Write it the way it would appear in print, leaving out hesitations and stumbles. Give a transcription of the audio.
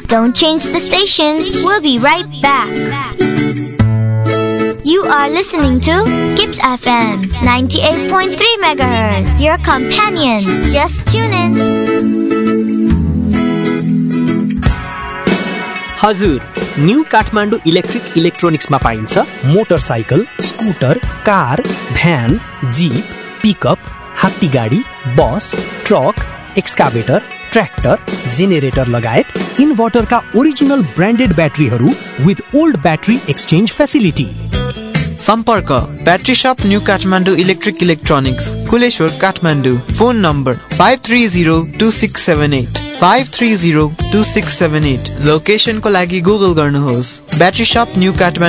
Don't change the station. We'll be right back. You are listening to Kips FM 98.3 MHz, your companion. Just tune in. हजुर, new Kathmandu electric इलेक्ट्रोनिक्समा पाइन्छ motorcycle, scooter, car, van, jeep, pickup, हात्तीगाडी, बस, truck, excavator, tractor, generator लगायत इन्भर्टरका original branded ब्याट्रीहरू with old battery exchange facility. सम्पर्क battery शप new Kathmandu electric electronics, Kuleshwar, Kathmandu. Phone number 5302678 5302678। लोकेसनको लागि Google गर्नुहोस्। Battery शप new Kathmandu